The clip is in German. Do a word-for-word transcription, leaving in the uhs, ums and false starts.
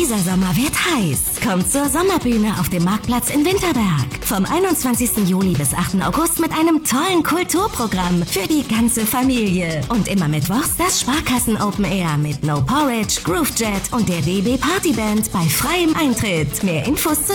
Dieser Sommer wird heiß. Kommt zur Sommerbühne auf dem Marktplatz in Winterberg. Vom einundzwanzigsten Juli bis achten August mit einem tollen Kulturprogramm für die ganze Familie. Und immer mittwochs das Sparkassen Open Air mit No Porridge, Groove Jet und der D B Partyband bei freiem Eintritt. Mehr Infos zu